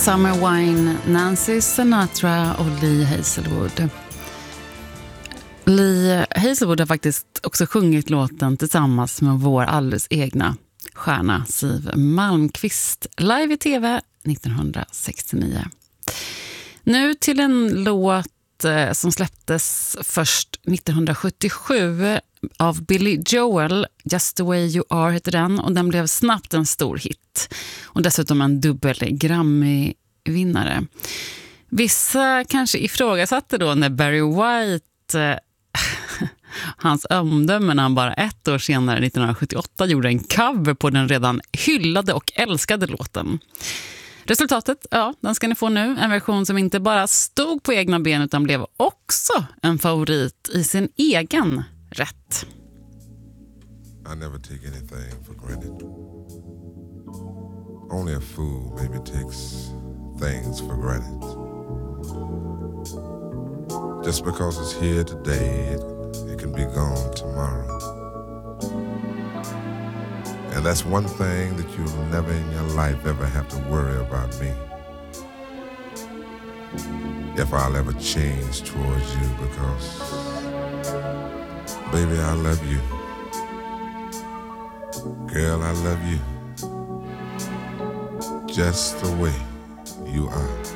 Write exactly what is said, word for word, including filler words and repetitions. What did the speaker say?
Summer Wine, Nancy Sinatra och Lee Hazelwood. Lee Hazelwood har faktiskt också sjungit låten tillsammans med vår alldeles egna stjärna Siw Malmkvist live i tv nittonhundrasextionio. Nu till en låt som släpptes först nittonhundrasjuttiosju av Billy Joel, Just the way you are heter den, och den blev snabbt en stor hit och dessutom en dubbel Grammy-vinnare. Vissa kanske ifrågasatte då när Barry White hans omdöme när han bara ett år senare nittonhundrasjuttioåtta gjorde en cover på den redan hyllade och älskade låten. Resultatet, ja, den ska ni få nu. En version som inte bara stod på egna ben utan blev också en favorit i sin egen rätt. I never take anything for granted. Only a fool maybe takes things for granted. Just because it's here today, it, it can be gone tomorrow. And that's one thing that you'll never in your life ever have to worry about me. If I'll ever change towards you, because, baby, I love you. Girl, I love you. Just the way you are.